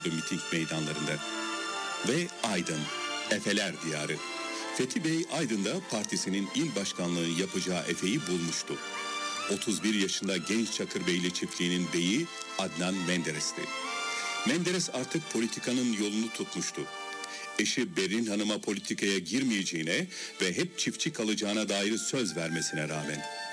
miting meydanlarında. Ve Aydın, Efeler diyarı. Fethi Bey Aydın'da partisinin il başkanlığı yapacağı Efe'yi bulmuştu. 31 yaşında genç Çakırbeyli çiftliğinin beyi Adnan Menderes'ti. Menderes artık politikanın yolunu tutmuştu. Eşi Berin Hanım'a politikaya girmeyeceğine ve hep çiftçi kalacağına dair söz vermesine rağmen